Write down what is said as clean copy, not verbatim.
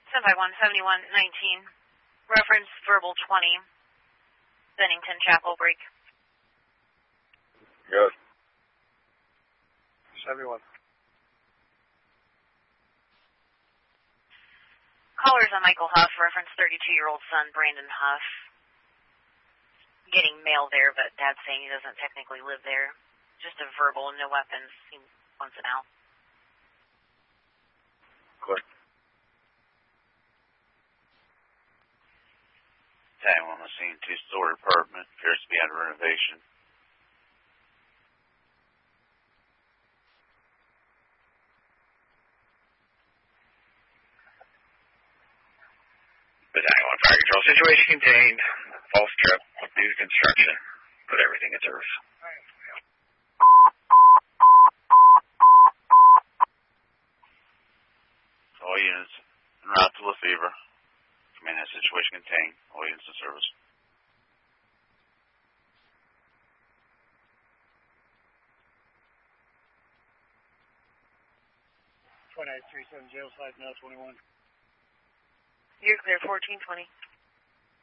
751-7119. Reference verbal 20. Bennington Chapel break. Good. 71. Callers on Michael Huff. Reference 32-year-old son, Brandon Huff. Getting mail there, but Dad's saying he doesn't technically live there. Just a verbal, no weapons. He wants it out. Click. Time on the scene, 2-story apartment, appears to be under renovation. The 911 fire control situation contained. False trip. New construction. Put everything at the roof. All units en route to Lefevre. Command that situation contained. All units in service. 2837 jail site now 21. You're clear, 1420.